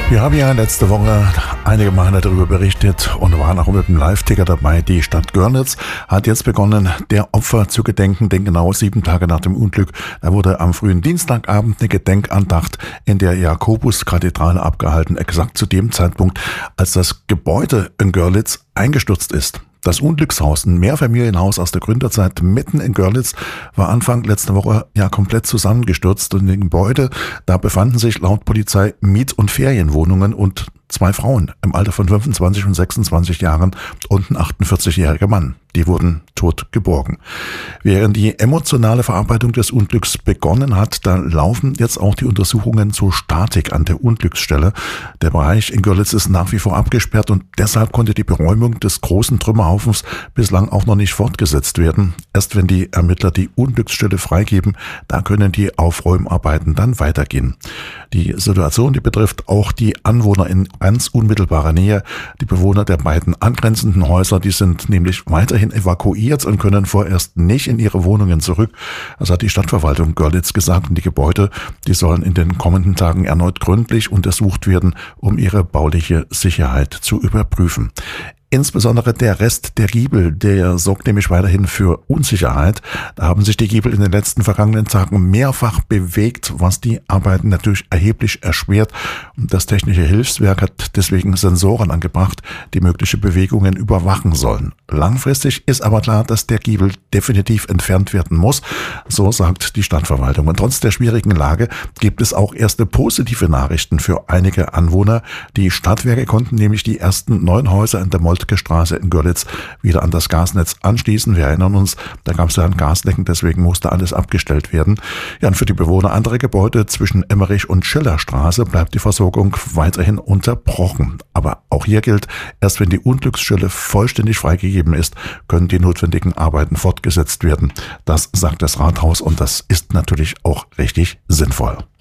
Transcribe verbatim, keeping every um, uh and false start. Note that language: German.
Wir haben ja letzte Woche einige Male darüber berichtet und waren auch mit dem Live-Ticker dabei. Die Stadt Görlitz hat jetzt begonnen, der Opfer zu gedenken, denn genau sieben Tage nach dem Unglück, da wurde am frühen Dienstagabend eine Gedenkandacht in der Jakobuskathedrale abgehalten, exakt zu dem Zeitpunkt, als das Gebäude in Görlitz eingestürzt ist. Das Unglückshaus, ein Mehrfamilienhaus aus der Gründerzeit mitten in Görlitz, war Anfang letzter Woche ja komplett zusammengestürzt. Und in dem Gebäude, da befanden sich laut Polizei Miet- und Ferienwohnungen und zwei Frauen im Alter von fünfundzwanzig und sechsundzwanzig Jahren und ein achtundvierzigjähriger Mann. Die wurden tot geborgen. Während die emotionale Verarbeitung des Unglücks begonnen hat, da laufen jetzt auch die Untersuchungen zur Statik an der Unglücksstelle. Der Bereich in Görlitz ist nach wie vor abgesperrt und deshalb konnte die Beräumung des großen Trümmerhaufens bislang auch noch nicht fortgesetzt werden. Erst wenn die Ermittler die Unglücksstelle freigeben, da können die Aufräumarbeiten dann weitergehen. Die Situation, die betrifft auch die Anwohner in ganz unmittelbarer Nähe. Die Bewohner der beiden angrenzenden Häuser, die sind nämlich weiterhin evakuiert und können vorerst nicht in ihre Wohnungen zurück. Das hat die Stadtverwaltung Görlitz gesagt. Und die Gebäude, die sollen in den kommenden Tagen erneut gründlich untersucht werden, um ihre bauliche Sicherheit zu überprüfen. Insbesondere der Rest der Giebel, der sorgt nämlich weiterhin für Unsicherheit. Da haben sich die Giebel in den letzten vergangenen Tagen mehrfach bewegt, was die Arbeiten natürlich erheblich erschwert. Und das Technische Hilfswerk hat deswegen Sensoren angebracht, die mögliche Bewegungen überwachen sollen. Langfristig ist aber klar, dass der Giebel definitiv entfernt werden muss, so sagt die Stadtverwaltung. Und trotz der schwierigen Lage gibt es auch erste positive Nachrichten für einige Anwohner. Die Stadtwerke konnten nämlich die ersten neun Häuser in der Straße in Görlitz wieder an das Gasnetz anschließen. Wir erinnern uns, da gab es ja ein Gaslecken, deswegen musste alles abgestellt werden. Ja, und für die Bewohner anderer Gebäude zwischen Emmerich und Schillerstraße bleibt die Versorgung weiterhin unterbrochen. Aber auch hier gilt, erst wenn die Unglücksstelle vollständig freigegeben ist, können die notwendigen Arbeiten fortgesetzt werden. Das sagt das Rathaus und das ist natürlich auch richtig sinnvoll.